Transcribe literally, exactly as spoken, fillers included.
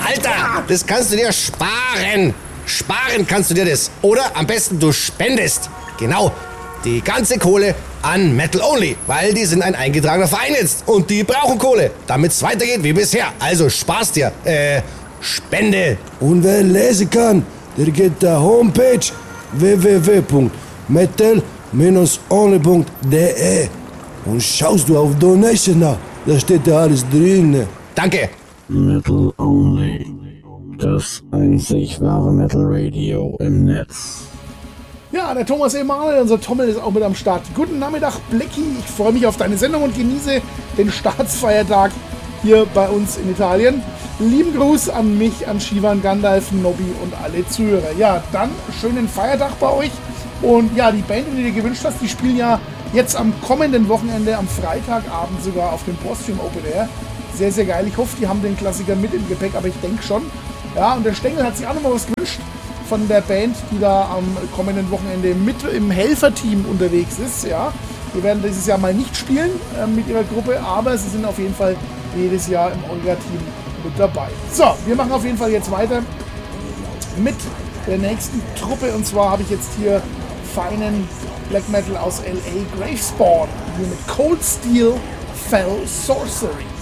Alter, das kannst du dir sparen. Sparen kannst du dir das. Oder am besten du spendest. Genau. Die ganze Kohle an Metal Only, weil die sind ein eingetragener Verein jetzt und die brauchen Kohle, damit es weitergeht wie bisher. Also spar's dir. Äh, Spende. Und wer lesen kann, der geht der Homepage w w w punkt metal only punkt d e und schaust du auf Donation nach, da steht ja alles drin. Danke. Metal Only, das einzig wahre Metal Radio im Netz. Ja, der Thomas Emanuel, unser Tommel, ist auch mit am Start. Guten Nachmittag, Blackie. Ich freue mich auf deine Sendung und genieße den Staatsfeiertag hier bei uns in Italien. Lieben Gruß an mich, an Shivan, Gandalf, Nobby und alle Zuhörer. Ja, dann schönen Feiertag bei euch. Und ja, die Band, die du dir gewünscht hast, die spielen ja jetzt am kommenden Wochenende, am Freitagabend sogar auf dem Postium Open Air. Sehr, sehr geil. Ich hoffe, die haben den Klassiker mit im Gepäck, aber ich denke schon. Ja, und der Stengel hat sich auch nochmal was gewünscht von der Band, die da am kommenden Wochenende mit im Helferteam unterwegs ist. Ja, wir werden dieses Jahr mal nicht spielen äh, mit ihrer Gruppe, aber sie sind auf jeden Fall jedes Jahr im Orga-Team mit dabei. So, wir machen auf jeden Fall jetzt weiter mit der nächsten Truppe, und zwar habe ich jetzt hier feinen Black Metal aus L A, Gravespawn, hier mit Cold Steel Fell Sorcery.